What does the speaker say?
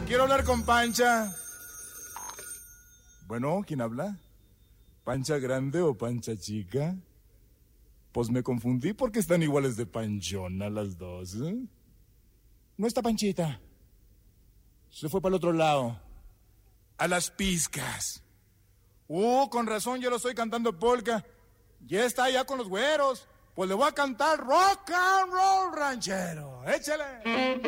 Quiero hablar con Pancha. Bueno, ¿quién habla? ¿Pancha grande o Pancha chica? Pues me confundí porque están iguales de panchona las dos, ¿eh? No está Panchita. Se fue para el otro lado. A las pizcas. Con razón yo lo estoy cantando polka. Ya está allá con los güeros. Pues le voy a cantar rock and roll ranchero. Échale.